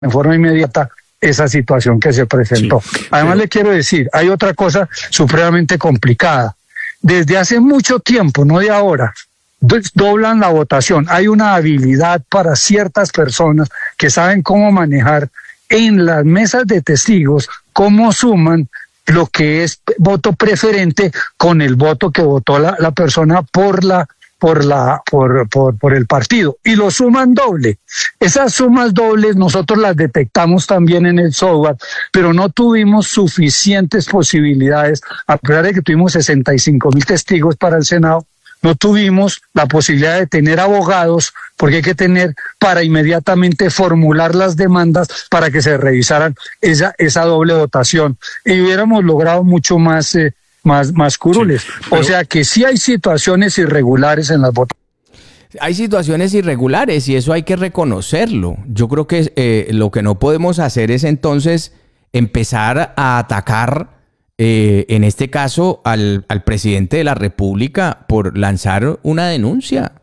en forma inmediata esa situación que se presentó. Sí, además le quiero decir, hay otra cosa supremamente complicada. Desde hace mucho tiempo, no de ahora, doblan la votación. Hay una habilidad para ciertas personas que saben cómo manejar en las mesas de testigos, cómo suman lo que es voto preferente con el voto que votó la persona por el partido, y lo suman doble. Esas sumas dobles nosotros las detectamos también en el software, pero no tuvimos suficientes posibilidades, a pesar de que tuvimos 65,000 testigos para el Senado. No tuvimos la posibilidad de tener abogados, porque hay que tener para inmediatamente formular las demandas para que se revisaran esa doble votación, y hubiéramos logrado mucho más curules. Sí, pero, o sea que sí hay situaciones irregulares en las votaciones. Hay situaciones irregulares y eso hay que reconocerlo. Yo creo que lo que no podemos hacer es entonces empezar a atacar en este caso al presidente de la República por lanzar una denuncia.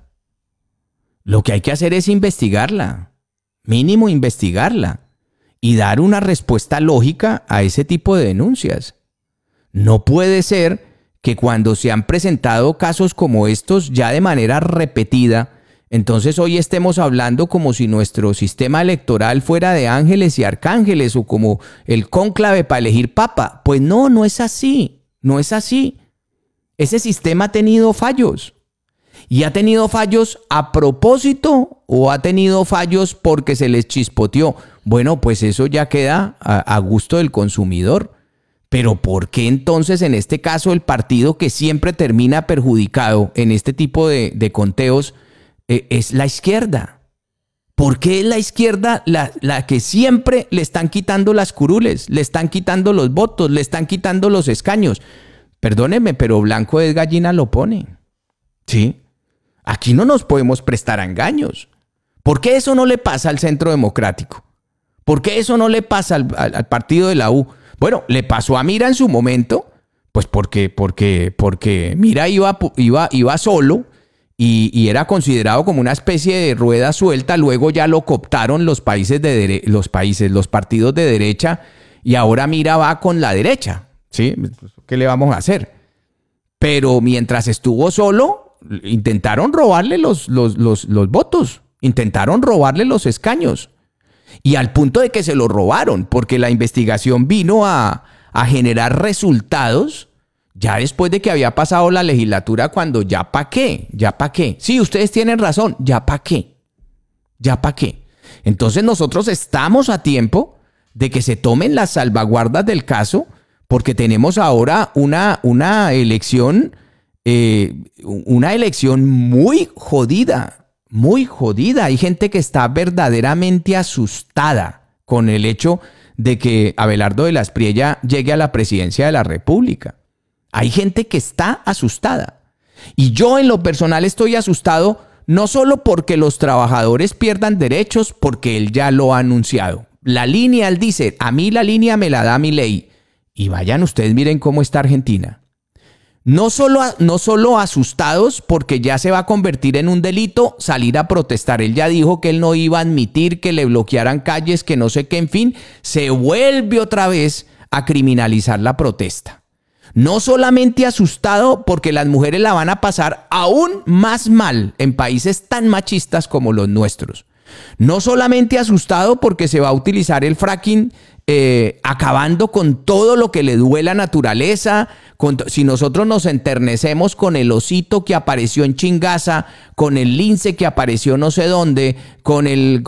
Lo que hay que hacer es investigarla, mínimo investigarla, y dar una respuesta lógica a ese tipo de denuncias. No puede ser que cuando se han presentado casos como estos ya de manera repetida, entonces hoy estemos hablando como si nuestro sistema electoral fuera de ángeles y arcángeles o como el cónclave para elegir papa. Pues no, no es así, no es así. Ese sistema ha tenido fallos. ¿Y ha tenido fallos a propósito o ha tenido fallos porque se les chispoteó? Bueno, pues eso ya queda a gusto del consumidor. Pero ¿por qué entonces en este caso el partido que siempre termina perjudicado en este tipo de conteos es la izquierda? ¿Por qué es la izquierda la que siempre le están quitando las curules, le están quitando los votos, le están quitando los escaños? Perdónenme, pero blanco es gallina lo pone. ¿Sí? Aquí no nos podemos prestar a engaños. ¿Por qué eso no le pasa al Centro Democrático? ¿Por qué eso no le pasa al partido de la U? Bueno, le pasó a Mira en su momento, pues porque Mira iba solo y era considerado como una especie de rueda suelta. Luego ya lo cooptaron los partidos de derecha, y ahora Mira va con la derecha, ¿sí? ¿Qué le vamos a hacer? Pero mientras estuvo solo, intentaron robarle los votos, intentaron robarle los escaños. Y al punto de que se lo robaron, porque la investigación vino a generar resultados ya después de que había pasado la legislatura, cuando ya pa' qué. Sí, ustedes tienen razón, ya pa' qué. Entonces nosotros estamos a tiempo de que se tomen las salvaguardas del caso, porque tenemos ahora una elección muy jodida. Muy jodida. Hay gente que está verdaderamente asustada con el hecho de que Abelardo de la Espriella llegue a la presidencia de la República. Hay gente que está asustada. Y yo en lo personal estoy asustado no solo porque los trabajadores pierdan derechos, porque él ya lo ha anunciado. La línea, él dice, a mí la línea me la da mi ley. Y vayan ustedes, miren cómo está Argentina. No solo asustados porque ya se va a convertir en un delito salir a protestar. Él ya dijo que él no iba a admitir que le bloquearan calles, que no sé qué, en fin, se vuelve otra vez a criminalizar la protesta. No solamente asustado porque las mujeres la van a pasar aún más mal en países tan machistas como los nuestros. No solamente asustado porque se va a utilizar el fracking acabando con todo lo que le duele a la naturaleza. Si nosotros nos enternecemos con el osito que apareció en Chingaza, con el lince que apareció no sé dónde, con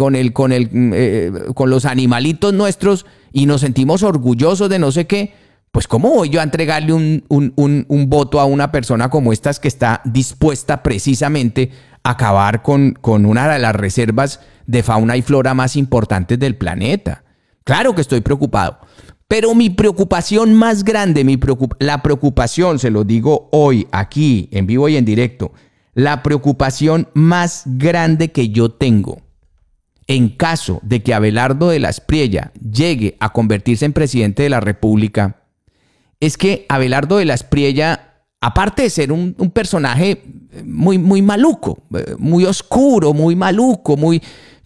los animalitos nuestros, y nos sentimos orgullosos de no sé qué, pues ¿cómo voy yo a entregarle un voto a una persona como estas que está dispuesta precisamente a acabar con una de las reservas de fauna y flora más importantes del planeta? Claro que estoy preocupado, pero mi preocupación más grande, la preocupación, se lo digo hoy, aquí, en vivo y en directo, la preocupación más grande que yo tengo en caso de que Abelardo de la Espriella llegue a convertirse en presidente de la República, es que Abelardo de la Espriella, aparte de ser un personaje muy maluco, muy oscuro, muy maluco,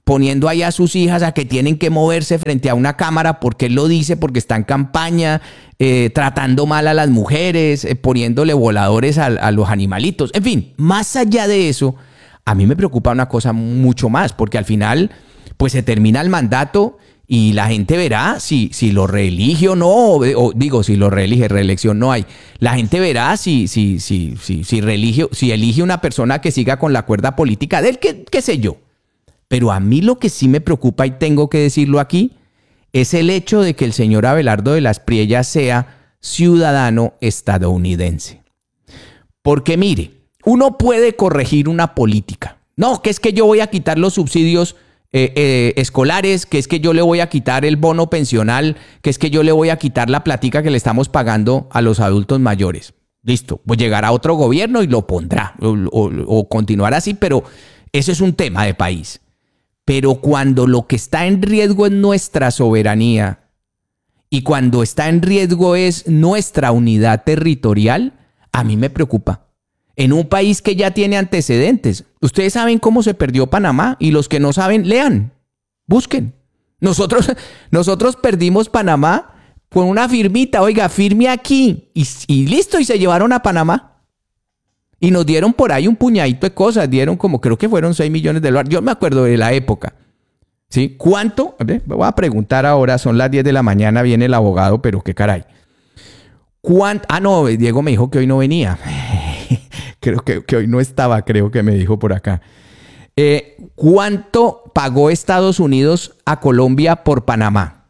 poniendo ahí a sus hijas a que tienen que moverse frente a una cámara porque él lo dice, porque está en campaña, tratando mal a las mujeres, poniéndole voladores a los animalitos. En fin, más allá de eso, a mí me preocupa una cosa mucho más, porque al final pues se termina el mandato y la gente verá si lo reelige o no, o digo, si lo reelige, reelección no hay. La gente verá si elige una persona que siga con la cuerda política de él, qué sé yo. Pero a mí lo que sí me preocupa, y tengo que decirlo aquí, es el hecho de que el señor Abelardo de las Priellas sea ciudadano estadounidense. Porque mire, uno puede corregir una política. No, que es que yo voy a quitar los subsidios escolares, que es que yo le voy a quitar el bono pensional, que es que yo le voy a quitar la platica que le estamos pagando a los adultos mayores. Listo, pues llegará otro gobierno y lo pondrá o continuará así, pero eso es un tema de país. Pero cuando lo que está en riesgo es nuestra soberanía y cuando está en riesgo es nuestra unidad territorial, a mí me preocupa. En un país que ya tiene antecedentes. Ustedes saben cómo se perdió Panamá y los que no saben, lean, busquen. Nosotros perdimos Panamá con una firmita, oiga, firme aquí y listo, y se llevaron a Panamá. Y nos dieron por ahí un puñadito de cosas, dieron como, creo que fueron 6 millones de dólares. Yo me acuerdo de la época. ¿Sí? ¿Cuánto? Voy a preguntar ahora, son las 10 de la mañana, viene el abogado, pero qué caray. ¿Cuánto? Ah, no, Diego me dijo que hoy no venía. Creo que hoy no estaba, creo que me dijo por acá. ¿Cuánto pagó Estados Unidos a Colombia por Panamá?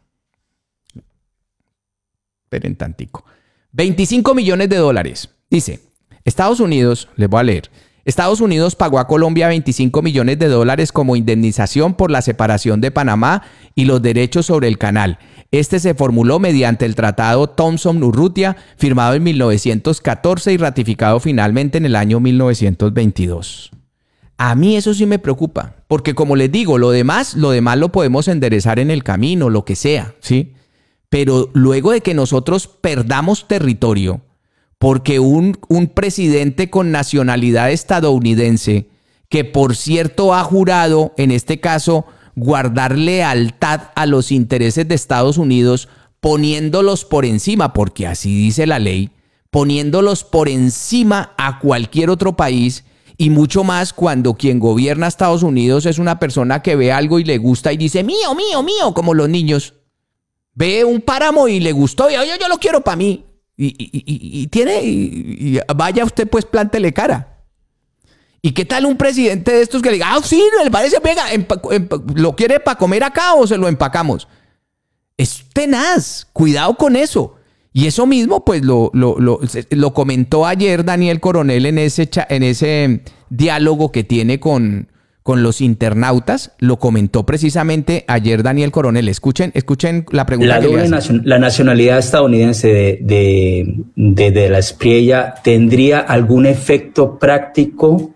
Esperen tantico. 25 millones de dólares. Dice, Estados Unidos, les voy a leer. Estados Unidos pagó a Colombia 25 millones de dólares como indemnización por la separación de Panamá y los derechos sobre el canal. Este se formuló mediante el Tratado Thomson-Urrutia, firmado en 1914 y ratificado finalmente en el año 1922. A mí eso sí me preocupa, porque como les digo, lo demás lo podemos enderezar en el camino, lo que sea, ¿sí? Pero luego de que nosotros perdamos territorio, porque un presidente con nacionalidad estadounidense, que por cierto ha jurado, en este caso, guardar lealtad a los intereses de Estados Unidos, poniéndolos por encima, porque así dice la ley, poniéndolos por encima a cualquier otro país, y mucho más cuando quien gobierna Estados Unidos es una persona que ve algo y le gusta y dice, mío, mío, mío, como los niños. Ve un páramo y le gustó, y oye, yo lo quiero para mí. Y vaya usted, pues plántele cara. ¿Y qué tal un presidente de estos que le diga, sí, le parece, venga, ¿lo quiere para comer acá o se lo empacamos? Es tenaz, cuidado con eso. Y eso mismo, pues lo comentó ayer Daniel Coronel en ese diálogo que tiene con los internautas. Lo comentó precisamente ayer Daniel Coronel. Escuchen la pregunta que le hace. La nacionalidad estadounidense de la Espriella tendría algún efecto práctico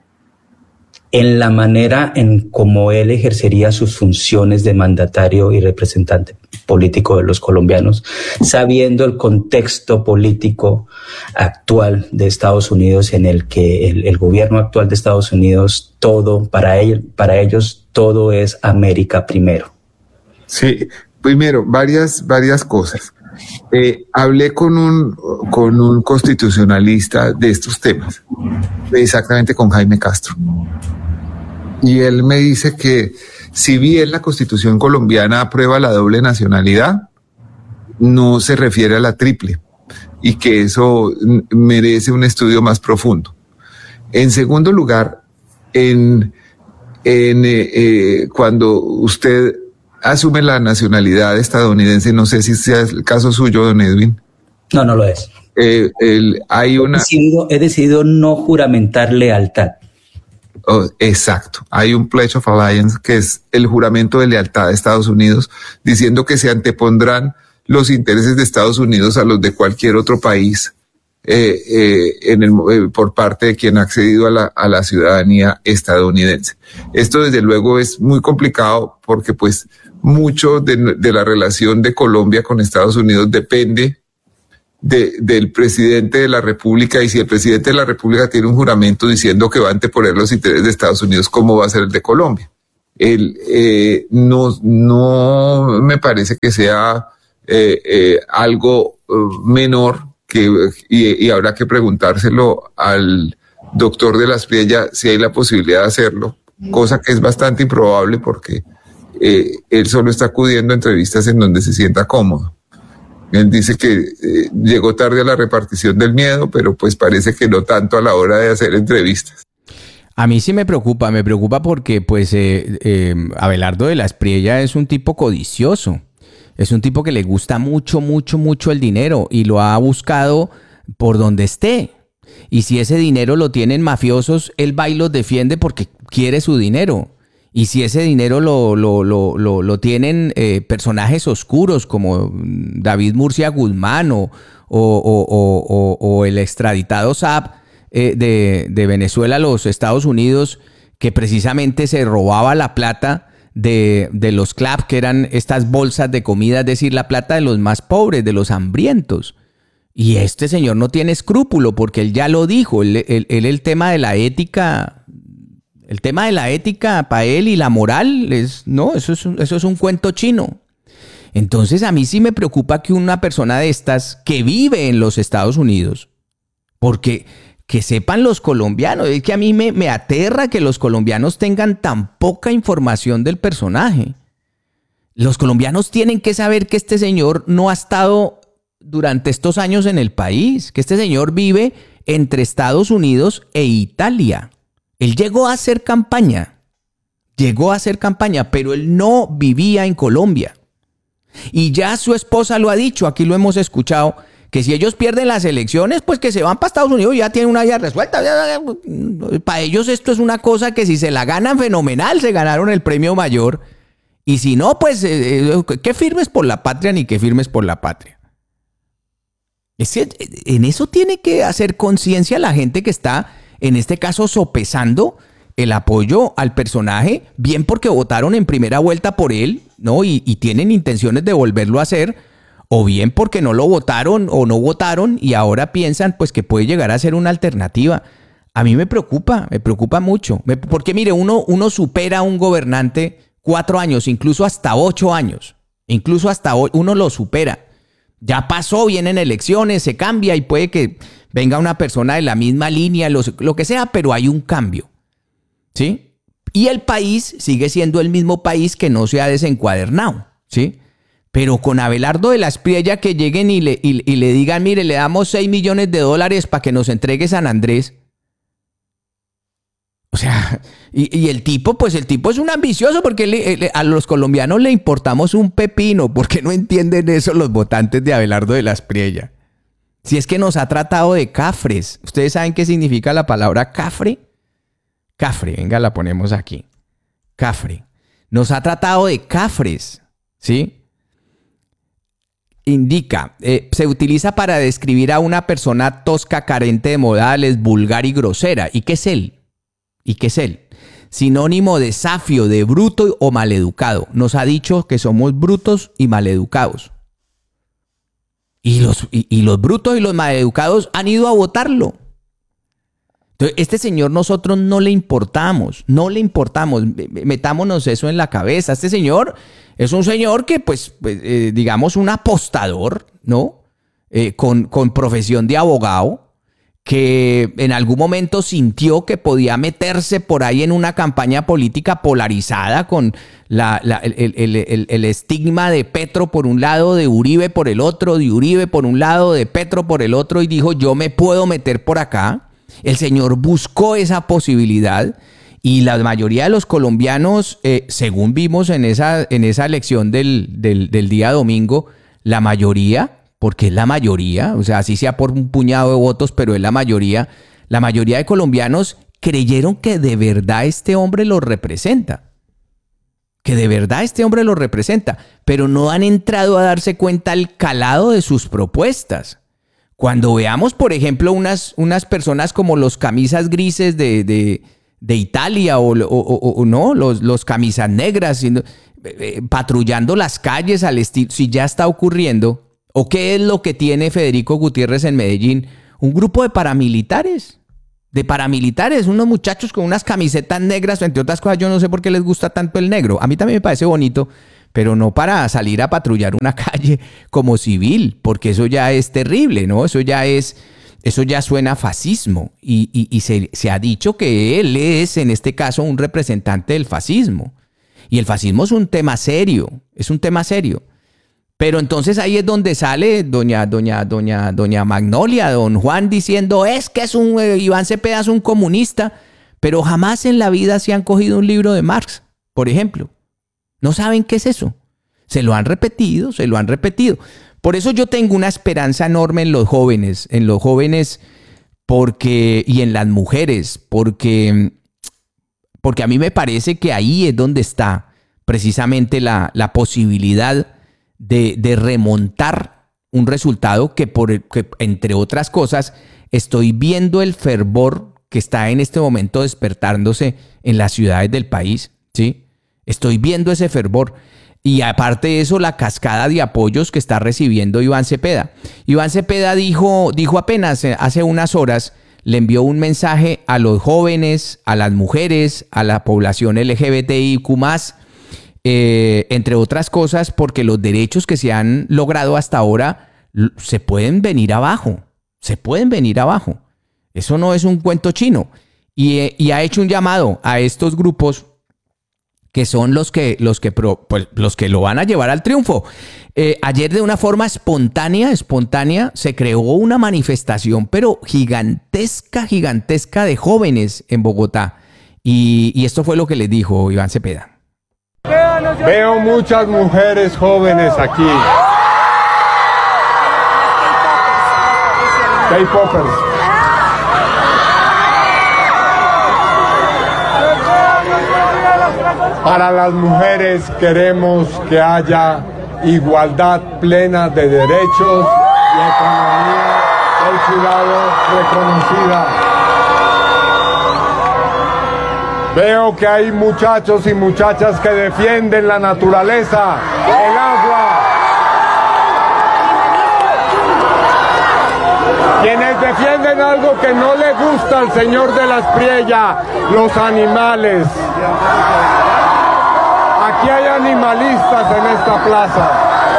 en la manera en cómo él ejercería sus funciones de mandatario y representante político de los colombianos, sabiendo el contexto político actual de Estados Unidos, en el que el gobierno actual de Estados Unidos, para ellos todo es América primero. Sí, primero, varias cosas. Hablé con un constitucionalista de estos temas, exactamente con Jaime Castro. Y él me dice que si bien la Constitución colombiana aprueba la doble nacionalidad, no se refiere a la triple y que eso merece un estudio más profundo. En segundo lugar, cuando usted asume la nacionalidad estadounidense, no sé si sea el caso suyo, don Edwin. No, no lo es. He decidido no juramentar lealtad. Oh, exacto. Hay un Pledge of Allegiance, que es el juramento de lealtad de Estados Unidos, diciendo que se antepondrán los intereses de Estados Unidos a los de cualquier otro país por parte de quien ha accedido a la ciudadanía estadounidense. Esto desde luego es muy complicado porque pues mucho de la relación de Colombia con Estados Unidos depende del presidente de la República, y si el presidente de la República tiene un juramento diciendo que va a anteponer los intereses de Estados Unidos, ¿cómo va a ser el de Colombia? no me parece que sea algo menor y habrá que preguntárselo al doctor de la Aspriella si hay la posibilidad de hacerlo, cosa que es bastante improbable porque él solo está acudiendo a entrevistas en donde se sienta cómodo. Él dice que llegó tarde a la repartición del miedo, pero pues parece que no tanto a la hora de hacer entrevistas. A mí sí me preocupa porque pues Abelardo de la Aspriella es un tipo codicioso, es un tipo que le gusta mucho el dinero y lo ha buscado por donde esté. Y si ese dinero lo tienen mafiosos, él va y los defiende porque quiere su dinero. Y si ese dinero lo tienen personajes oscuros como David Murcia Guzmán o el extraditado Saab de Venezuela a los Estados Unidos, que precisamente se robaba la plata de los CLAP, que eran estas bolsas de comida, es decir, la plata de los más pobres, de los hambrientos. Y este señor no tiene escrúpulo porque él ya lo dijo, el tema de la ética... El tema de la ética para él y la moral, eso es un cuento chino. Entonces a mí sí me preocupa que una persona de estas que vive en los Estados Unidos, porque que sepan los colombianos, es que a mí me aterra que los colombianos tengan tan poca información del personaje. Los colombianos tienen que saber que este señor no ha estado durante estos años en el país, que este señor vive entre Estados Unidos e Italia. Él llegó a hacer campaña, pero él no vivía en Colombia. Y ya su esposa lo ha dicho, aquí lo hemos escuchado, que si ellos pierden las elecciones, pues que se van para Estados Unidos y ya tienen una vida resuelta. Para ellos esto es una cosa que si se la ganan, fenomenal, se ganaron el premio mayor. Y si no, pues que firmes por la patria ni que firmes por la patria. En eso tiene que hacer conciencia la gente que está... en este caso sopesando el apoyo al personaje, bien porque votaron en primera vuelta por él, ¿no? Y tienen intenciones de volverlo a hacer, o bien porque no lo votaron o no votaron y ahora piensan pues que puede llegar a ser una alternativa. A mí me preocupa mucho, porque mire, uno supera a un gobernante 4 años, incluso hasta 8 años, uno lo supera. Ya pasó, vienen elecciones, se cambia y puede que venga una persona de la misma línea, lo que sea, pero hay un cambio, ¿sí? Y el país sigue siendo el mismo país que no se ha desencuadernado, ¿sí? Pero con Abelardo de la Aspriella que lleguen y le digan, mire, le damos $6 millones para que nos entregue San Andrés. O sea, y el tipo es un ambicioso porque a los colombianos le importamos un pepino. ¿Por qué no entienden eso los votantes de Abelardo de la Aspriella? Si es que nos ha tratado de cafres. ¿Ustedes saben qué significa la palabra cafre? Cafre, venga, la ponemos aquí. Cafre. Nos ha tratado de cafres, ¿sí? Indica, se utiliza para describir a una persona tosca, carente de modales, vulgar y grosera. ¿Y qué es él? Sinónimo de zafio, de bruto o maleducado. Nos ha dicho que somos brutos y maleducados. Y los brutos y los maleducados han ido a votarlo. Entonces, este señor nosotros no le importamos. Metámonos eso en la cabeza. Este señor es un señor que, digamos, un apostador, ¿no? Con profesión de abogado, que en algún momento sintió que podía meterse por ahí en una campaña política polarizada con el estigma de Petro por un lado, de Uribe por el otro, de Uribe por un lado, de Petro por el otro, y dijo, yo me puedo meter por acá. El señor buscó esa posibilidad y la mayoría de los colombianos, según vimos en esa elección del día domingo, la mayoría, porque es la mayoría, o sea, así sea por un puñado de votos, pero es la mayoría de colombianos creyeron que de verdad este hombre los representa. Pero no han entrado a darse cuenta el calado de sus propuestas. Cuando veamos, por ejemplo, unas personas como los camisas grises de Italia o no, los camisas negras, patrullando las calles al estilo, si ya está ocurriendo. ¿O qué es lo que tiene Federico Gutiérrez en Medellín? Un grupo de paramilitares. de paramilitares, unos muchachos con unas camisetas negras, entre otras cosas. Yo no sé por qué les gusta tanto el negro. A mí también me parece bonito, pero no para salir a patrullar una calle como civil, porque eso ya es terrible, ¿no? Eso ya suena a fascismo. Y se ha dicho que él es, en este caso, un representante del fascismo. Y el fascismo es un tema serio, Pero entonces ahí es donde sale doña Magnolia, don Juan, diciendo, es que Iván Cepeda es un comunista, pero jamás en la vida se han cogido un libro de Marx, por ejemplo. No saben qué es eso. Se lo han repetido. Por eso yo tengo una esperanza enorme en los jóvenes y en las mujeres, porque a mí me parece que ahí es donde está precisamente la posibilidad de remontar un resultado que entre otras cosas, estoy viendo el fervor que está en este momento despertándose en las ciudades del país, ¿sí? Estoy viendo ese fervor. Y aparte de eso, la cascada de apoyos que está recibiendo Iván Cepeda. Iván Cepeda dijo apenas hace unas horas, le envió un mensaje a los jóvenes, a las mujeres, a la población LGBTIQ+, entre otras cosas, porque los derechos que se han logrado hasta ahora se pueden venir abajo. Eso no es un cuento chino. Y ha hecho un llamado a estos grupos que son los que lo van a llevar al triunfo. Ayer, de una forma espontánea, se creó una manifestación, pero gigantesca de jóvenes en Bogotá. Y esto fue lo que les dijo Iván Cepeda. Veo muchas mujeres jóvenes aquí. K-popers. Para las mujeres queremos que haya igualdad plena de derechos y economía del cuidado reconocida. Veo que hay muchachos y muchachas que defienden la naturaleza, el agua. Quienes defienden algo que no le gusta al señor de la Espriella, los animales. Aquí hay animalistas en esta plaza.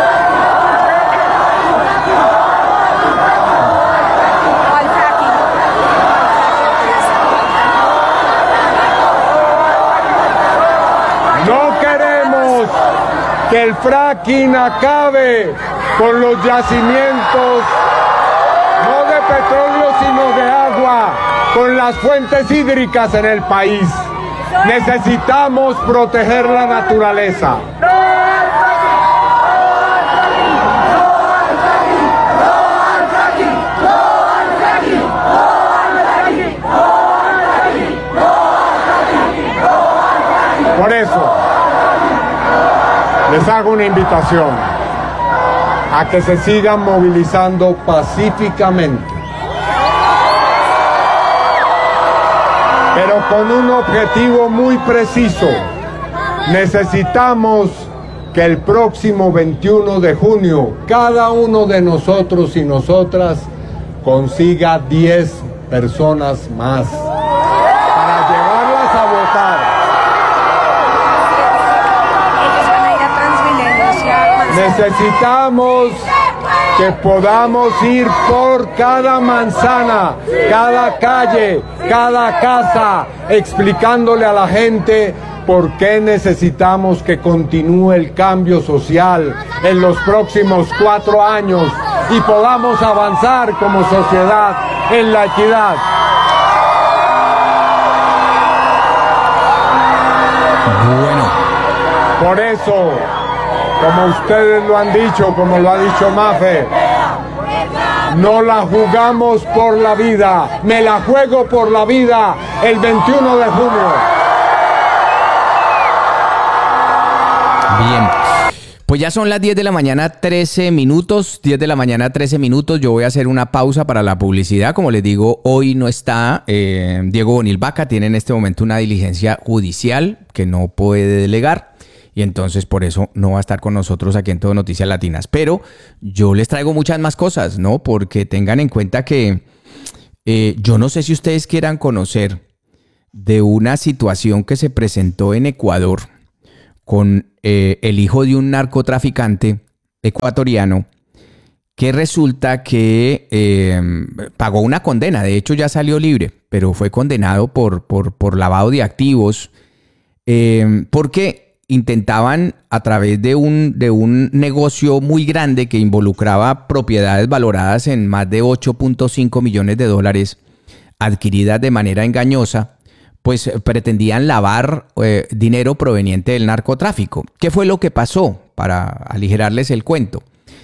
No queremos que el fracking acabe con los yacimientos, no de petróleo sino de agua, con las fuentes hídricas en el país. Necesitamos proteger la naturaleza. Por eso, les hago una invitación a que se sigan movilizando pacíficamente, pero con un objetivo muy preciso. Necesitamos que el próximo 21 de junio cada uno de nosotros y nosotras consiga 10 personas más para llevarlas a votar. Necesitamos que podamos ir por cada manzana, cada calle, cada casa, explicándole a la gente por qué necesitamos que continúe el cambio social en los próximos 4 años y podamos avanzar como sociedad en la equidad. Bueno. Por eso, como ustedes lo han dicho, como lo ha dicho Mafe, no la jugamos por la vida, me la juego por la vida el 21 de junio. Bien, pues ya son las 10 de la mañana, 13 minutos, 10 de la mañana, 13 minutos. Yo voy a hacer una pausa para la publicidad. Como les digo, hoy no está Diego Bonil Vaca, tiene en este momento una diligencia judicial que no puede delegar. Y entonces por eso no va a estar con nosotros aquí en Todo Noticias Latinas. Pero yo les traigo muchas más cosas, ¿no? Porque tengan en cuenta que Yo no sé si ustedes quieran conocer de una situación que se presentó en Ecuador con el hijo de un narcotraficante ecuatoriano que resulta que pagó una condena. De hecho, ya salió libre, pero fue condenado por lavado de activos porque intentaban, a través de un negocio muy grande que involucraba propiedades valoradas en más de 8.5 millones de dólares adquiridas de manera engañosa, pues pretendían lavar dinero proveniente del narcotráfico. ¿Qué fue lo que pasó? Para aligerarles el cuento,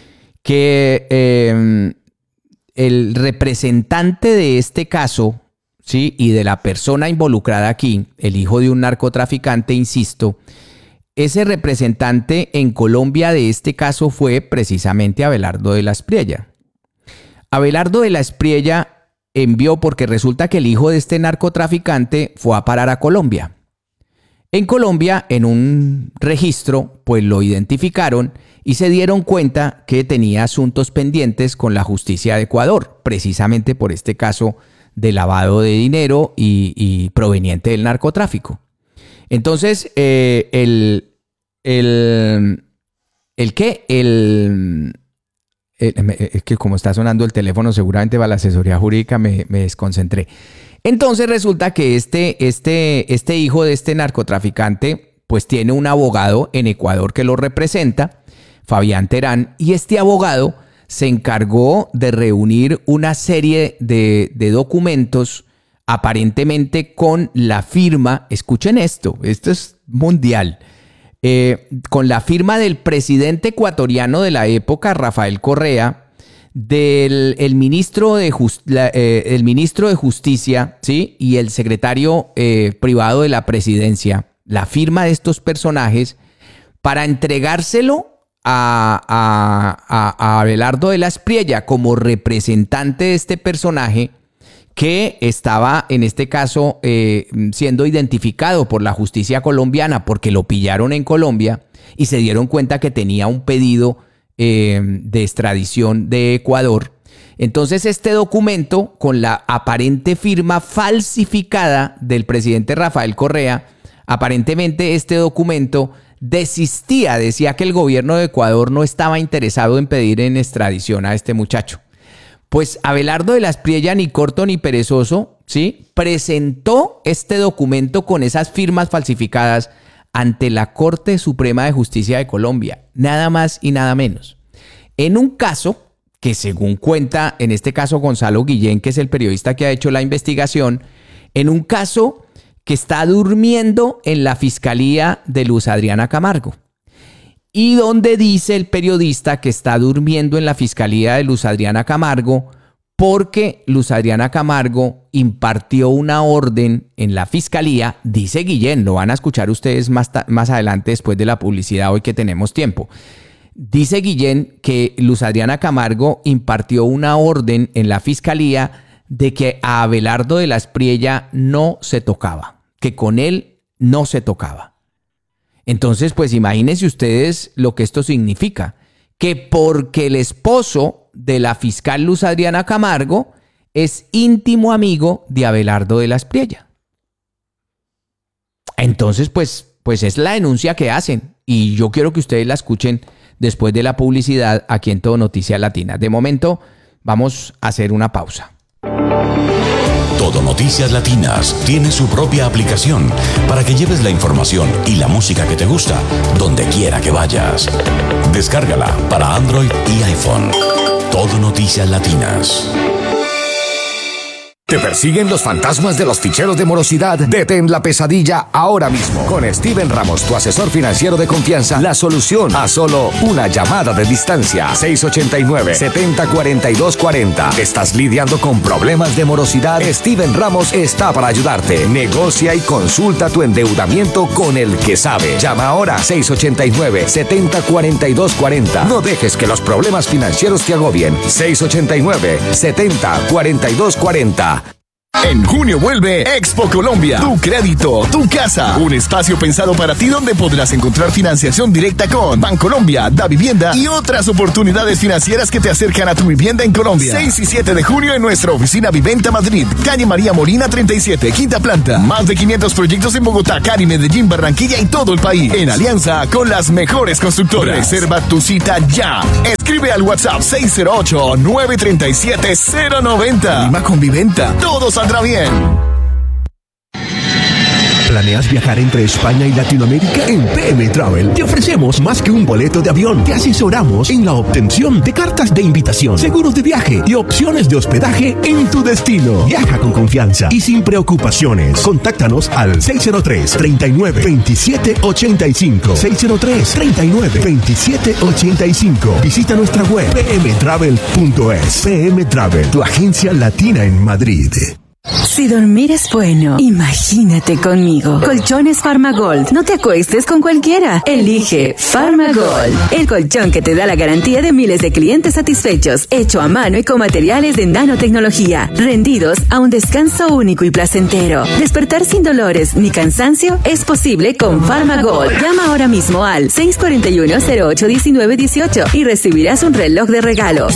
que el representante de este caso, ¿sí?, y de la persona involucrada aquí, el hijo de un narcotraficante, insisto, ese representante en Colombia de este caso fue precisamente Abelardo de la Espriella. Abelardo de la Espriella envió, porque resulta que el hijo de este narcotraficante fue a parar a Colombia. En Colombia, en un registro, pues lo identificaron y se dieron cuenta que tenía asuntos pendientes con la justicia de Ecuador, precisamente por este caso de lavado de dinero y proveniente del narcotráfico. Entonces, es que como está sonando el teléfono, seguramente para la asesoría jurídica me desconcentré. Entonces resulta que este hijo de este narcotraficante pues tiene un abogado en Ecuador que lo representa, Fabián Terán, y este abogado se encargó de reunir una serie de documentos aparentemente con la firma, escuchen esto es mundial, con la firma del presidente ecuatoriano de la época, Rafael Correa, del ministro de Justicia, ¿sí?, y el secretario privado de la presidencia, la firma de estos personajes, para entregárselo a Abelardo de la Espriella como representante de este personaje que estaba, en este caso, siendo identificado por la justicia colombiana porque lo pillaron en Colombia y se dieron cuenta que tenía un pedido de extradición de Ecuador. Entonces este documento, con la aparente firma falsificada del presidente Rafael Correa, aparentemente este documento decía que el gobierno de Ecuador no estaba interesado en pedir en extradición a este muchacho. Pues Abelardo de la Espriella, ni corto ni perezoso, ¿sí?, presentó este documento con esas firmas falsificadas ante la Corte Suprema de Justicia de Colombia, nada más y nada menos. En un caso que, según cuenta en este caso Gonzalo Guillén, que es el periodista que ha hecho la investigación, en un caso que está durmiendo en la Fiscalía de Luz Adriana Camargo. Y donde dice el periodista que está durmiendo en la Fiscalía de Luz Adriana Camargo porque Luz Adriana Camargo impartió una orden en la Fiscalía, dice Guillén, lo van a escuchar ustedes más adelante después de la publicidad, hoy que tenemos tiempo. Dice Guillén que Luz Adriana Camargo impartió una orden en la Fiscalía de que a Abelardo de la Espriella no se tocaba, que con él no se tocaba. Entonces, pues imagínense ustedes lo que esto significa, que porque el esposo de la fiscal Luz Adriana Camargo es íntimo amigo de Abelardo de la Espriella. Entonces, pues es la denuncia que hacen y yo quiero que ustedes la escuchen después de la publicidad aquí en Todo Noticias Latinas. De momento, vamos a hacer una pausa. Todo Noticias Latinas tiene su propia aplicación para que lleves la información y la música que te gusta donde quiera que vayas. Descárgala para Android y iPhone. Todo Noticias Latinas. ¿Te persiguen los fantasmas de los ficheros de morosidad? Detén la pesadilla ahora mismo. Con Steven Ramos, tu asesor financiero de confianza, la solución a solo una llamada de distancia. 689-704240. ¿Estás lidiando con problemas de morosidad? Steven Ramos está para ayudarte. Negocia y consulta tu endeudamiento con el que sabe. Llama ahora 689-704240. No dejes que los problemas financieros te agobien. 689-704240. En junio vuelve Expo Colombia, tu crédito, tu casa, un espacio pensado para ti donde podrás encontrar financiación directa con Bancolombia, Da Vivienda y otras oportunidades financieras que te acercan a tu vivienda en Colombia. 6 y 7 de junio en nuestra oficina Viventa Madrid, calle María Molina 37, quinta planta. Más de 500 proyectos en Bogotá, Cali, Medellín, Barranquilla y todo el país. En alianza con las mejores constructoras. Reserva tu cita ya. Escribe al WhatsApp 608-937-090. Lima con Viventa. Todo saldrá bien. ¿Planeas viajar entre España y Latinoamérica? En PM Travel te ofrecemos más que un boleto de avión. Te asesoramos en la obtención de cartas de invitación, seguros de viaje y opciones de hospedaje en tu destino. Viaja con confianza y sin preocupaciones. Contáctanos al 603-39-2785. 603-39-2785. Visita nuestra web pmtravel.es. PM Travel, tu agencia latina en Madrid. Si dormir es bueno, imagínate conmigo. Colchones Farmagold. No te acuestes con cualquiera. Elige Farmagold, el colchón que te da la garantía de miles de clientes satisfechos, hecho a mano y con materiales de nanotecnología, rendidos a un descanso único y placentero. Despertar sin dolores ni cansancio es posible con Farmagold. Llama ahora mismo al 641-08-1918 y recibirás un reloj de regalo.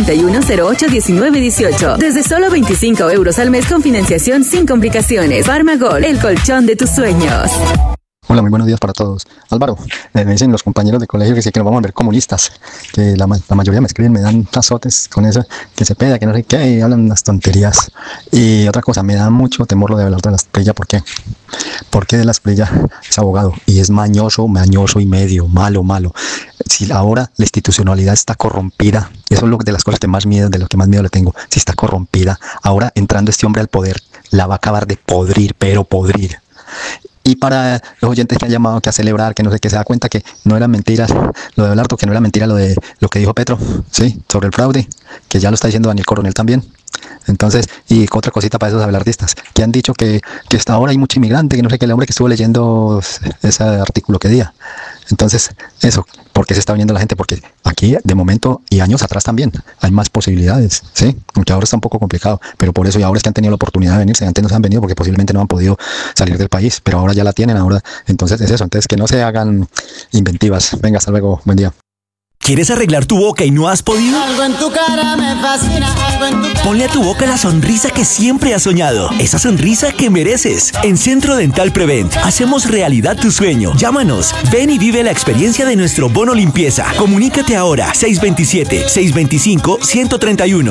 641-08-1918. Desde solo 25 euros al mes con financiación sin complicaciones. Farmagold, el colchón de tus sueños. Hola, muy buenos días para todos. Álvaro, me dicen los compañeros de colegio que sí que nos vamos a ver comunistas, que la mayoría me escriben, me dan azotes con eso, que se peda, que no sé qué, y hablan unas tonterías. Y otra cosa, me da mucho temor lo de hablar de la Asprilla. ¿Por qué? Porque de la Asprilla es abogado y es mañoso y medio, malo. Si ahora la institucionalidad está corrompida, eso es de las cosas que más miedo, de lo que más miedo le tengo, si está corrompida, ahora entrando este hombre al poder, la va a acabar de podrir, pero podrir. Y para los oyentes que han llamado que a celebrar, que no sé qué, se da cuenta que no eran mentiras lo de Abelardo, que no era mentira lo que dijo Petro, sí, sobre el fraude, que ya lo está diciendo Daniel Coronel también. Entonces, y otra cosita para esos abelardistas, que han dicho que hasta ahora hay mucho inmigrante, que no sé qué, el hombre que estuvo leyendo ese artículo que día. Entonces, eso, ¿por qué se está viniendo la gente? Porque aquí, de momento, y años atrás también, hay más posibilidades, ¿sí? Aunque ahora está un poco complicado, pero por eso, y ahora es que han tenido la oportunidad de venirse, antes no se han venido porque posiblemente no han podido salir del país, pero ahora ya la tienen, ahora, entonces es eso, entonces que no se hagan inventivas. Venga, hasta luego, buen día. ¿Quieres arreglar tu boca y no has podido? Algo en tu cara me fascina, algo en tu cara. Ponle a tu boca la sonrisa que siempre has soñado. Esa sonrisa que mereces. En Centro Dental Prevent hacemos realidad tu sueño. Llámanos. Ven y vive la experiencia de nuestro bono limpieza. Comunícate ahora. 627-625-131.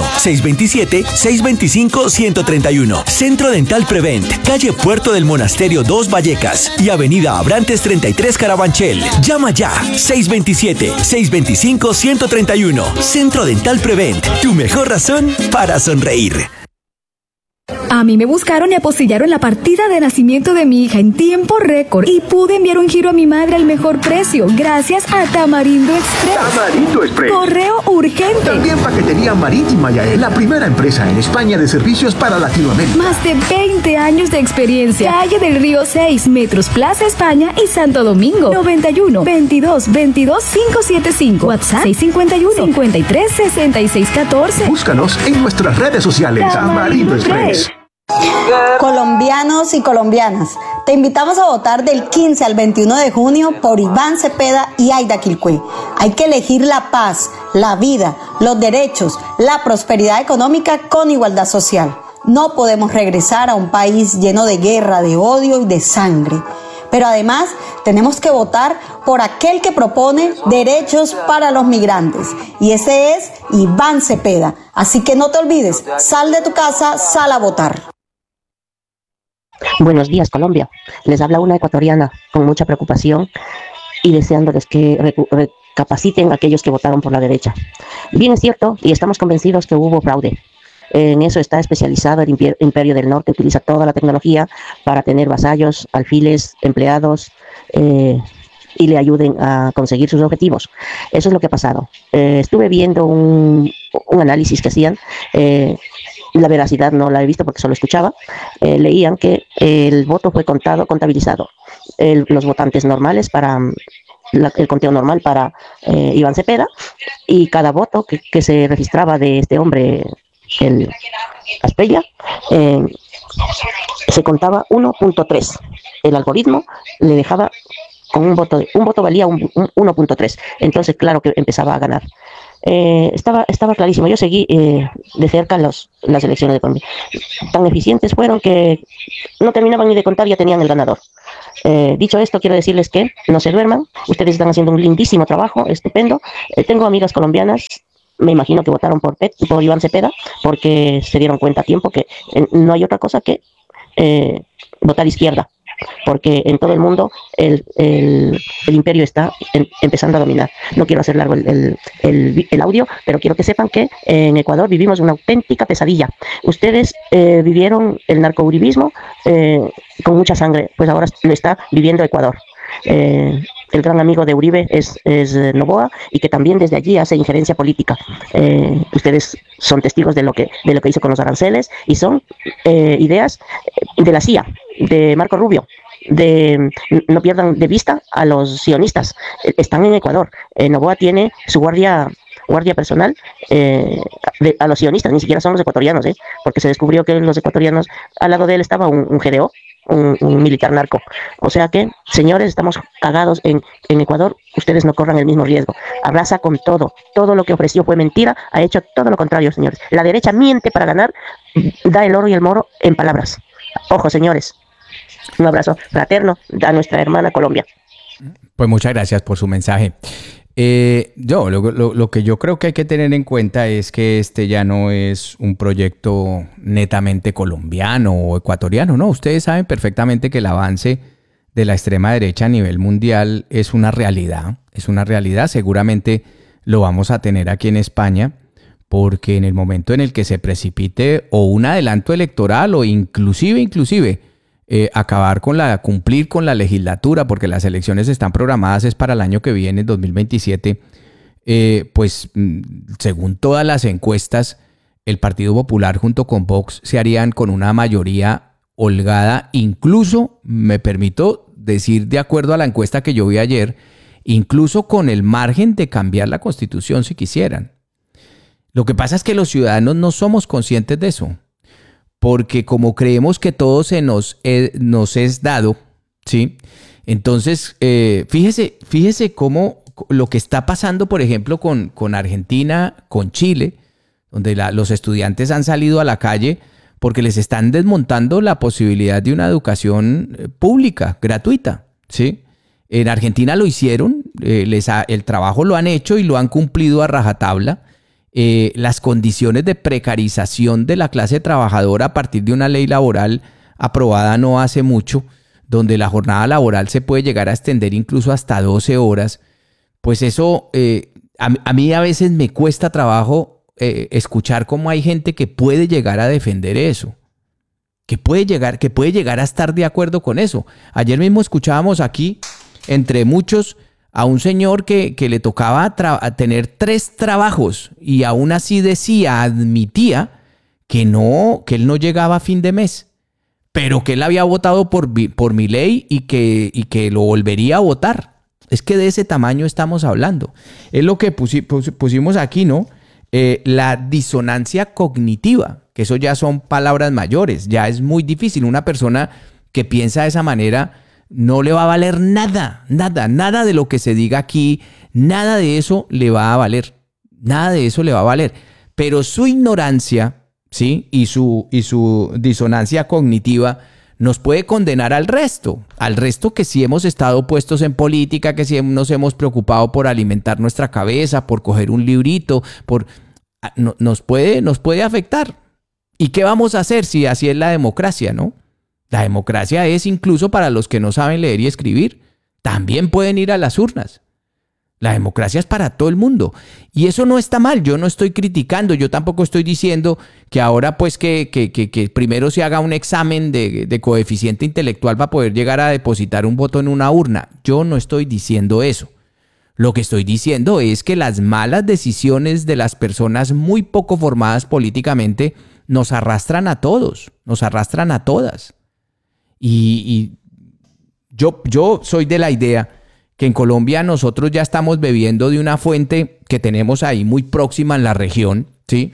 627-625-131. Centro Dental Prevent. Calle Puerto del Monasterio 2 Vallecas. Y Avenida Abrantes 33 Carabanchel. Llama ya. 627-625-131. Centro Dental Prevent, tu mejor razón para sonreír. A mí me buscaron y apostillaron la partida de nacimiento de mi hija en tiempo récord y pude enviar un giro a mi madre al mejor precio gracias a Tamarindo Express. Tamarindo Express. Correo urgente. También paquetería marítima Yael, la primera empresa en España de servicios para Latinoamérica. Más de 20 años de experiencia. Calle del Río 6, Metros Plaza España y Santo Domingo. 91 22 22 575. WhatsApp 651 53 66 14. Búscanos en nuestras redes sociales. Tamarindo Express. Colombianos y colombianas, te invitamos a votar del 15 al 21 de junio por Iván Cepeda y Aida Quilcue. Hay que elegir la paz, la vida, los derechos, la prosperidad económica con igualdad social. No podemos regresar a un país lleno de guerra, de odio y de sangre. Pero además tenemos que votar por aquel que propone derechos para los migrantes. Y ese es Iván Cepeda. Así que no te olvides, sal de tu casa, sal a votar. Buenos días, Colombia. Les habla una ecuatoriana con mucha preocupación y deseándoles que recapaciten aquellos que votaron por la derecha. Bien es cierto y estamos convencidos que hubo fraude. En eso está especializado el Imperio del Norte, utiliza toda la tecnología para tener vasallos, alfiles, empleados y le ayuden a conseguir sus objetivos. Eso es lo que ha pasado. Estuve viendo un análisis que hacían. La veracidad no la he visto porque solo escuchaba. Leían que el voto fue contabilizado. Los votantes normales para el conteo normal para Iván Cepeda, y cada voto que se registraba de este hombre el Asprilla, se contaba 1.3. El algoritmo le dejaba con un voto valía 1.3. Entonces, claro que empezaba a ganar. Estaba clarísimo. Yo seguí de cerca las elecciones de Colombia. Tan eficientes fueron que no terminaban ni de contar, ya tenían el ganador. Dicho esto, quiero decirles que no se duerman. Ustedes están haciendo un lindísimo trabajo, estupendo. Tengo amigas colombianas, me imagino que votaron por Iván Cepeda, porque se dieron cuenta a tiempo que no hay otra cosa que votar izquierda, porque en todo el mundo el imperio está empezando a dominar. No quiero hacer largo el audio, pero quiero que sepan que en Ecuador vivimos una auténtica pesadilla. Ustedes vivieron el narcouribismo con mucha sangre, pues ahora lo está viviendo Ecuador. El gran amigo de Uribe es Noboa, y que también desde allí hace injerencia política. Ustedes son testigos de lo que hizo con los aranceles, y son ideas de la CIA, de Marco Rubio. No pierdan de vista a los sionistas. Están en Ecuador. Noboa tiene su guardia personal a los sionistas, ni siquiera son los ecuatorianos, porque se descubrió que los ecuatorianos, al lado de él estaba un GDO, un militar narco. O sea que, señores, estamos cagados en Ecuador. Ustedes no corran el mismo riesgo. Arrasa con todo lo que ofreció fue mentira, ha hecho todo lo contrario, señores. La derecha miente para ganar, da el oro y el moro en palabras. Ojo, señores, un abrazo fraterno a nuestra hermana Colombia. Pues muchas gracias por su mensaje. Lo que yo creo que hay que tener en cuenta es que este ya no es un proyecto netamente colombiano o ecuatoriano, ¿no? Ustedes saben perfectamente que el avance de la extrema derecha a nivel mundial es una realidad. Seguramente lo vamos a tener aquí en España, porque en el momento en el que se precipite o un adelanto electoral o inclusive cumplir con la legislatura, porque las elecciones están programadas es para el año que viene, 2027, pues según todas las encuestas, el Partido Popular junto con Vox se harían con una mayoría holgada, incluso, me permito decir, de acuerdo a la encuesta que yo vi ayer, incluso con el margen de cambiar la Constitución si quisieran. Lo que pasa es que los ciudadanos no somos conscientes de eso, porque como creemos que todo se nos es dado, ¿sí? Entonces, fíjese cómo lo que está pasando, por ejemplo, con Argentina, con Chile, donde los estudiantes han salido a la calle porque les están desmontando la posibilidad de una educación pública, gratuita, ¿sí? En Argentina lo hicieron, el trabajo lo han hecho y lo han cumplido a rajatabla. Las condiciones de precarización de la clase trabajadora a partir de una ley laboral aprobada no hace mucho, donde la jornada laboral se puede llegar a extender incluso hasta 12 horas, pues eso a mí a veces me cuesta trabajo escuchar cómo hay gente que puede llegar a defender eso, que puede llegar a estar de acuerdo con eso. Ayer mismo escuchábamos aquí, entre muchos, a un señor que le tocaba tener 3 trabajos y aún así admitía que él no llegaba a fin de mes, pero que él había votado por Milei y que lo volvería a votar. Es que de ese tamaño estamos hablando. Es lo que pusimos aquí, ¿no? La disonancia cognitiva, que eso ya son palabras mayores, ya es muy difícil. Una persona que piensa de esa manera no le va a valer nada de lo que se diga aquí, nada de eso le va a valer, pero su ignorancia, ¿sí? y su disonancia cognitiva nos puede condenar al resto que sí hemos estado puestos en política, que sí nos hemos preocupado por alimentar nuestra cabeza, por coger un librito, nos puede afectar. ¿Y qué vamos a hacer si así es la democracia, no? La democracia es incluso para los que no saben leer y escribir. También pueden ir a las urnas. La democracia es para todo el mundo. Y eso no está mal. Yo no estoy criticando. Yo tampoco estoy diciendo que ahora pues que primero se haga un examen de coeficiente intelectual para poder llegar a depositar un voto en una urna. Yo no estoy diciendo eso. Lo que estoy diciendo es que las malas decisiones de las personas muy poco formadas políticamente nos arrastran a todos, nos arrastran a todas. Y yo soy de la idea que en Colombia nosotros ya estamos bebiendo de una fuente que tenemos ahí muy próxima en la región, ¿sí?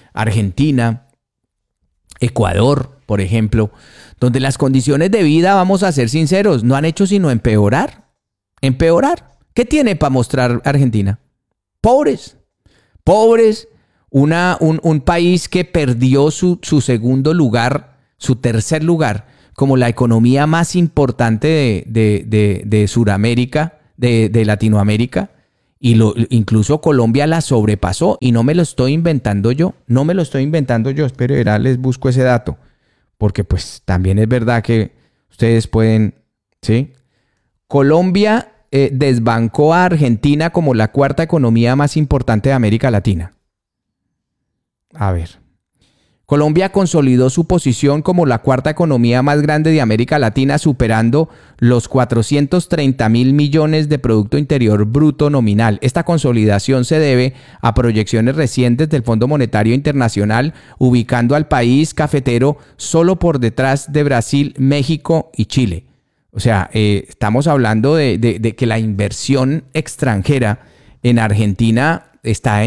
Argentina, Ecuador, por ejemplo, donde las condiciones de vida, vamos a ser sinceros, no han hecho sino empeorar. Empeorar. ¿Qué tiene para mostrar Argentina? Pobres. Pobres. Un país que perdió su segundo lugar, su tercer lugar, como la economía más importante de Sudamérica, de Latinoamérica. Y incluso Colombia la sobrepasó, y no me lo estoy inventando yo, espero, les busco ese dato, porque pues también es verdad que ustedes pueden, ¿sí? Colombia desbancó a Argentina como la cuarta economía más importante de América Latina. A ver. Colombia consolidó su posición como la cuarta economía más grande de América Latina, superando los 430.000 millones de Producto Interior Bruto nominal. Esta consolidación se debe a proyecciones recientes del Fondo Monetario Internacional, ubicando al país cafetero solo por detrás de Brasil, México y Chile. O sea, estamos hablando de que la inversión extranjera en Argentina está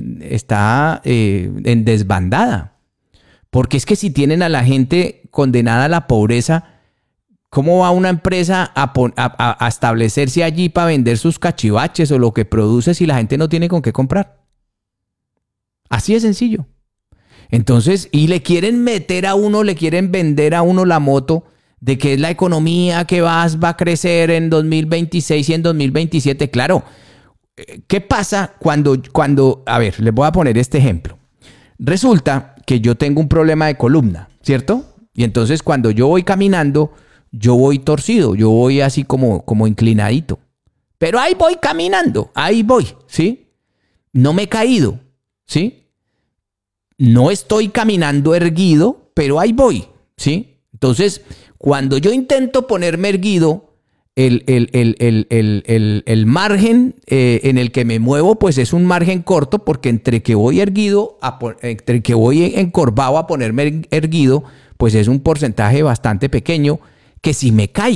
en desbandada. Porque es que si tienen a la gente condenada a la pobreza, ¿cómo va una empresa a establecerse allí para vender sus cachivaches o lo que produce si la gente no tiene con qué comprar? Así de sencillo. Entonces, y le quieren vender a uno la moto de que es la economía que va a crecer en 2026 y en 2027. Claro, ¿qué pasa cuando a ver, les voy a poner este ejemplo. Resulta que yo tengo un problema de columna, ¿cierto? Y entonces cuando yo voy caminando, yo voy torcido, yo voy así como inclinadito. Pero ahí voy caminando, ahí voy, ¿sí? No me he caído, ¿sí? No estoy caminando erguido, pero ahí voy, ¿sí? Entonces, cuando yo intento ponerme erguido, el margen en el que me muevo, pues es un margen corto, porque entre que voy erguido, entre que voy encorvado a ponerme erguido, pues es un porcentaje bastante pequeño, que si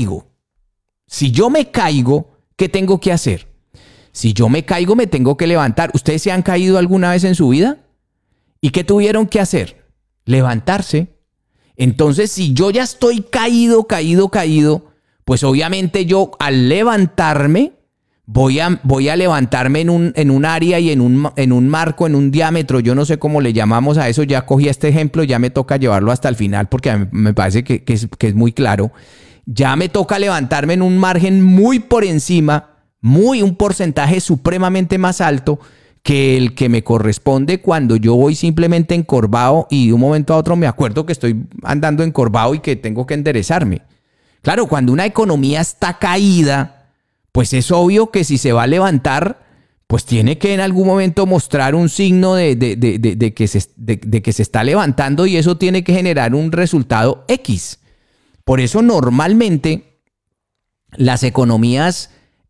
yo me caigo, ¿qué tengo que hacer? Si yo me caigo, me tengo que levantar. ¿Ustedes se han caído alguna vez en su vida? ¿Y qué tuvieron que hacer? Levantarse. Entonces, si yo ya estoy caído, pues obviamente yo al levantarme voy a levantarme en un área y en un marco, en un diámetro, yo no sé cómo le llamamos a eso, ya cogí este ejemplo, ya me toca llevarlo hasta el final porque me parece que es muy claro. Ya me toca levantarme en un margen muy por encima, un porcentaje supremamente más alto que el que me corresponde cuando yo voy simplemente encorvado y de un momento a otro me acuerdo que estoy andando encorvado y que tengo que enderezarme. Claro, cuando una economía está caída, pues es obvio que si se va a levantar, pues tiene que en algún momento mostrar un signo de que se está levantando, y eso tiene que generar un resultado X. Por eso normalmente las economías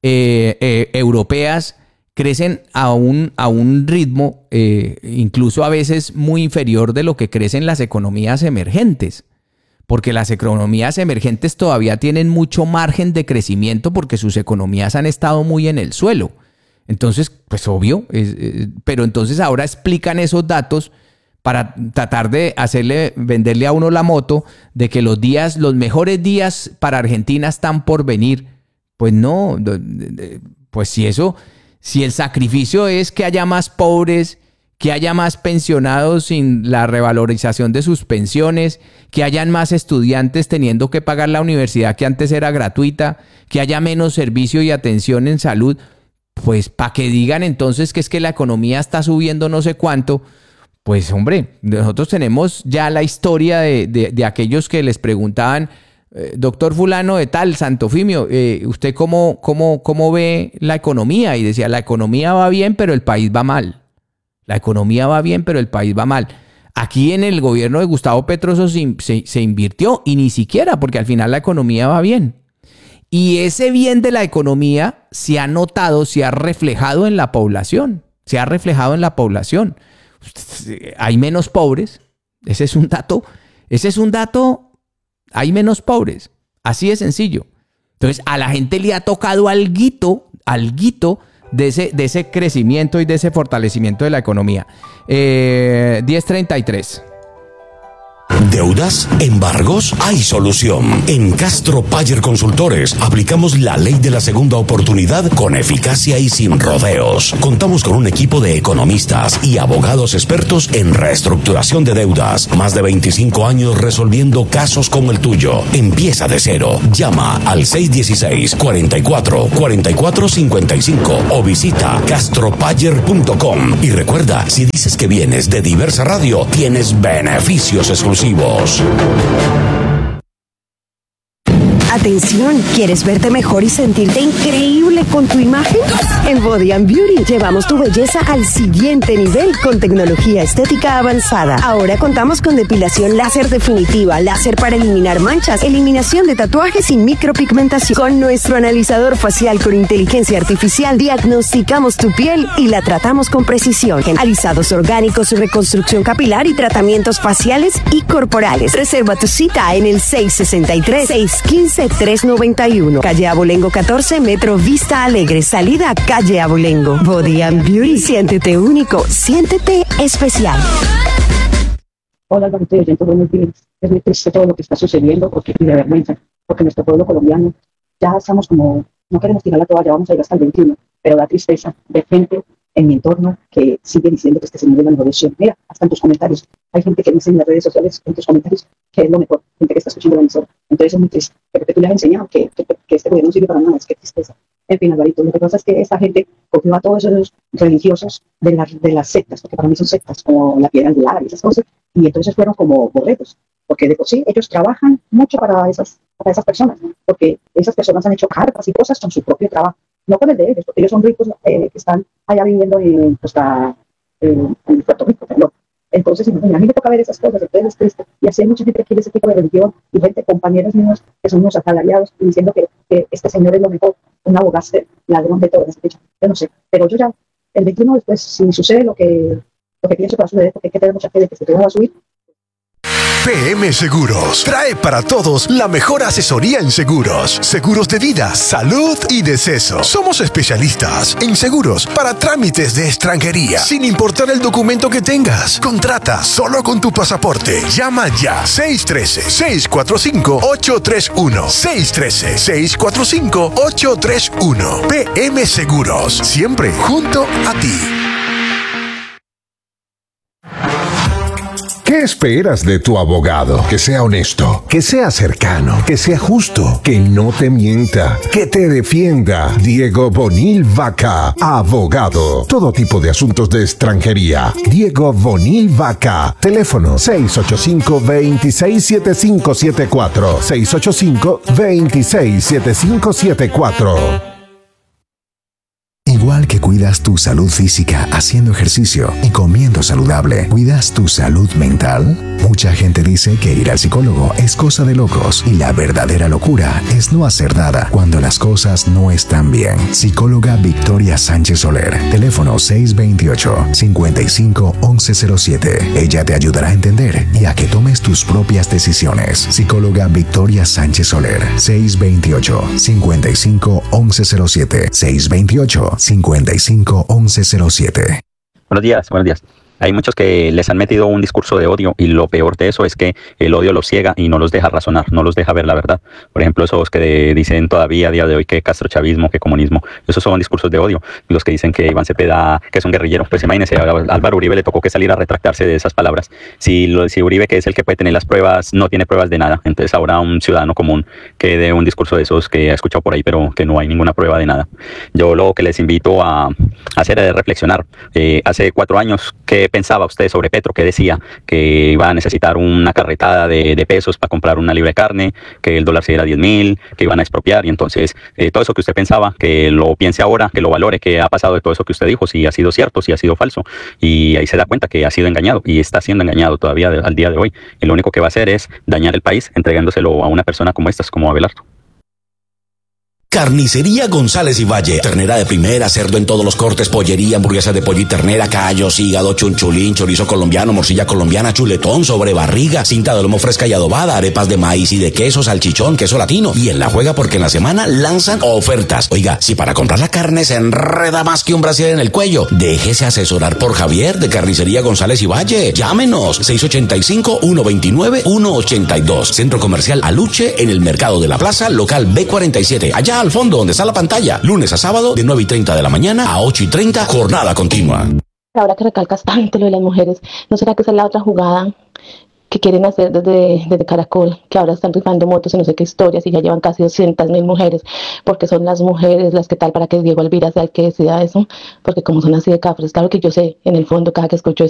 europeas crecen a un ritmo incluso a veces muy inferior de lo que crecen las economías emergentes. Porque las economías emergentes todavía tienen mucho margen de crecimiento porque sus economías han estado muy en el suelo. Entonces, pues obvio, pero entonces ahora explican esos datos para tratar de venderle a uno la moto de que los mejores días para Argentina están por venir. Pues no, pues si el sacrificio es que haya más pobres, que haya más pensionados sin la revalorización de sus pensiones, que hayan más estudiantes teniendo que pagar la universidad que antes era gratuita, que haya menos servicio y atención en salud, pues para que digan entonces que es que la economía está subiendo no sé cuánto, pues hombre, nosotros tenemos ya la historia de aquellos que les preguntaban, doctor fulano de tal, Santofimio, ¿usted cómo ve la economía? Y decía, la economía va bien, pero el país va mal. La economía va bien, pero el país va mal. Aquí en el gobierno de Gustavo Petro eso se invirtió, y ni siquiera, porque al final la economía va bien. Y ese bien de la economía se ha notado, se ha reflejado en la población. Hay menos pobres. Ese es un dato. Hay menos pobres. Así de sencillo. Entonces, a la gente le ha tocado alguito de ese crecimiento y de ese fortalecimiento de la economía. 10:33. ¿Deudas? ¿Embargos? Hay solución. En Castro Payer Consultores aplicamos la ley de la segunda oportunidad con eficacia y sin rodeos. Contamos con un equipo de economistas y abogados expertos en reestructuración de deudas. Más de 25 años resolviendo casos como el tuyo. Empieza de cero. Llama al 616-44-4455 o visita castropayer.com. Y recuerda, si dices que vienes de Diversa Radio, tienes beneficios exclusivos. Atención, ¿quieres verte mejor y sentirte increíble con tu imagen? En Body and Beauty llevamos tu belleza al siguiente nivel con tecnología estética avanzada. Ahora contamos con depilación láser definitiva, láser para eliminar manchas, eliminación de tatuajes sin micropigmentación. Con nuestro analizador facial con inteligencia artificial diagnosticamos tu piel y la tratamos con precisión. Alisados orgánicos, reconstrucción capilar y tratamientos faciales y corporales. Reserva tu cita en el 663-615-391. Calle Abolengo 14, Metro Vista Alegre. Salida Calle Abolengo. Body and Beauty. Siéntete único. Siéntete especial. Hola, Álvaro, buenos días. Es muy triste todo lo que está sucediendo porque de vergüenza. Porque nuestro pueblo colombiano ya estamos como, no queremos tirar la toalla, vamos a ir hasta el 21. Pero da tristeza ver gente en mi entorno que sigue diciendo que este señor es la mejor opción. Mira, hasta en tus comentarios. Hay gente que dice en las redes sociales, en tus comentarios, que es lo mejor. Gente que está escuchando la emisora. Entonces es muy triste. Porque tú le has enseñado que este gobierno no sirve para nada. Es que tristeza. En fin, Alvarito, lo que pasa es que esta gente cogió a todos esos religiosos de las sectas, porque para mí son sectas, como la piedra angular y esas cosas, y entonces fueron como borregos. Porque de por sí ellos trabajan mucho para esas personas, ¿no? Porque esas personas han hecho cartas y cosas con su propio trabajo. No con el de ellos, porque ellos son ricos que están allá viviendo en Puerto Rico, perdón. Entonces, a mí me toca ver esas cosas, entonces es triste. Y así hay mucha gente que quiere ese tipo de religión, y gente, compañeros míos, que son unos asalariados, y diciendo que este señor es lo mejor, un abogaste, ladrón de todo. Yo no sé, pero yo ya, el 21 después, si sucede lo que pienso que va a suceder, porque hay que tener mucha fe de que se te va a subir. PM Seguros trae para todos la mejor asesoría en seguros. Seguros de vida, salud y deceso. Somos especialistas en seguros para trámites de extranjería, sin importar el documento que tengas. Contrata solo con tu pasaporte. Llama ya. 613-645-831. 613-645-831. PM Seguros. Siempre junto a ti. ¿Qué esperas de tu abogado? Que sea honesto, que sea cercano, que sea justo, que no te mienta, que te defienda. Diego Bonil Vaca, abogado. Todo tipo de asuntos de extranjería. Diego Bonil Vaca. Teléfono 685-267574. 685-267574. Igual que cuidas tu salud física haciendo ejercicio y comiendo saludable, ¿cuidas tu salud mental? Mucha gente dice que ir al psicólogo es cosa de locos y la verdadera locura es no hacer nada cuando las cosas no están bien. Psicóloga Victoria Sánchez Soler. Teléfono 628-55-1107. Ella te ayudará a entender y a que tomes tus propias decisiones. Psicóloga Victoria Sánchez Soler. 628-55-1107. 628-55-1107. Buenos días. Hay muchos que les han metido un discurso de odio y lo peor de eso es que el odio los ciega y no los deja razonar, no los deja ver la verdad. Por ejemplo, esos que dicen todavía a día de hoy que castrochavismo, que comunismo, esos son discursos de odio. Los que dicen que Iván Cepeda, que es un guerrillero, pues imagínense, a Álvaro Uribe le tocó que salir a retractarse de esas palabras. Si Uribe, que es el que puede tener las pruebas, no tiene pruebas de nada, entonces ahora un ciudadano común que dé un discurso de esos que ha escuchado por ahí, pero que no hay ninguna prueba de nada. Yo lo que les invito a hacer es reflexionar. Hace 4 años, ¿qué pensaba usted sobre Petro? Que decía que iba a necesitar una carretada de pesos para comprar una libra de carne, que el dólar se diera 10,000, que iban a expropiar, y entonces todo eso que usted pensaba, que lo piense ahora, que lo valore, que ha pasado de todo eso que usted dijo, si ha sido cierto, si ha sido falso, y ahí se da cuenta que ha sido engañado y está siendo engañado todavía al día de hoy, y lo único que va a hacer es dañar el país entregándoselo a una persona como estas, como Abelardo. Carnicería González y Valle. Ternera de primera, cerdo en todos los cortes, pollería, hamburguesa de pollo y ternera, callos, hígado, chunchulín, chorizo colombiano, morcilla colombiana, chuletón, sobrebarriga, cinta de lomo fresca y adobada, arepas de maíz y de queso, salchichón, queso latino. Y en La Juega porque en la semana lanzan ofertas. Oiga, si para comprar la carne se enreda más que un brasier en el cuello, déjese asesorar por Javier de Carnicería González y Valle. Llámenos 685-129-182. Centro Comercial Aluche en el Mercado de la Plaza, local B47. Allá al fondo donde está la pantalla, lunes a sábado de 9:30 de la mañana a 8:30, jornada continua. Ahora que recalcas tanto lo de las mujeres, ¿no será que esa es la otra jugada que quieren hacer desde Caracol, que ahora están rifando motos y no sé qué historias y ya llevan casi 200.000 mujeres, porque son las mujeres las que tal para que Diego Alvira sea el que decida eso, porque como son así de cafres, claro que yo sé, en el fondo cada que escucho